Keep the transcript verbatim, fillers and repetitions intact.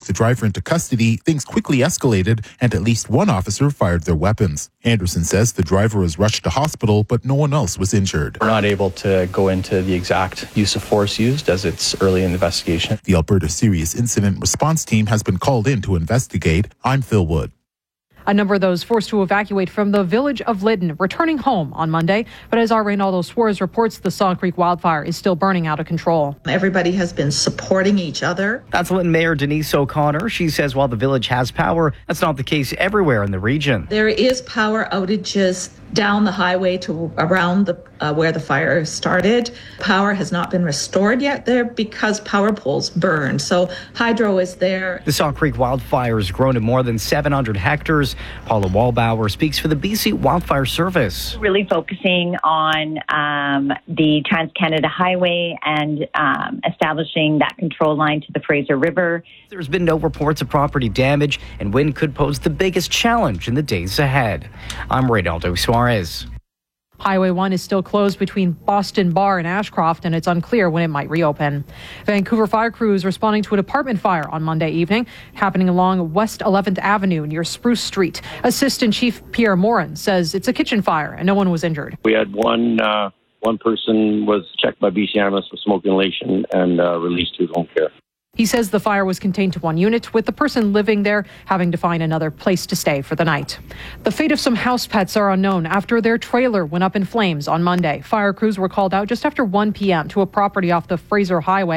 the driver into custody, things quickly escalated and at least one officer fired their weapons. Anderson says the driver was rushed to hospital, but no one else was injured. We're not able to go into the exact use of force used as it's early in the investigation. The Alberta Serious Incident Response Team has been called in to investigate. I'm Phil Wood. A number of those forced to evacuate from the village of Lytton returning home on Monday. But as our Reynaldo Suarez reports, the Salt Creek wildfire is still burning out of control. Everybody has been supporting each other. That's Lytton Mayor Denise O'Connor. She says while the village has power, that's not the case everywhere in the region. There is power outages down the highway to around the uh, where the fire started. Power has not been restored yet there because power poles burned. So hydro is there. The Salt Creek wildfire has grown to more than seven hundred hectares. Paula Wallbauer speaks for the B C Wildfire Service. Really focusing on um, the Trans-Canada Highway and um, establishing that control line to the Fraser River. There's been no reports of property damage, and wind could pose the biggest challenge in the days ahead. I'm Reynaldo Suarez. Highway one is still closed between Boston Bar and Ashcroft, and it's unclear when it might reopen. Vancouver fire crews responding to an apartment fire on Monday evening, happening along West eleventh Avenue near Spruce Street. Assistant Chief Pierre Morin says it's a kitchen fire and no one was injured. We had one uh, one person was checked by B C Ambulance for smoke inhalation and uh, released to his home care. He says the fire was contained to one unit, with the person living there having to find another place to stay for the night. The fate of some house pets are unknown after their trailer went up in flames on Monday. Fire crews were called out just after one p.m. to a property off the Fraser Highway.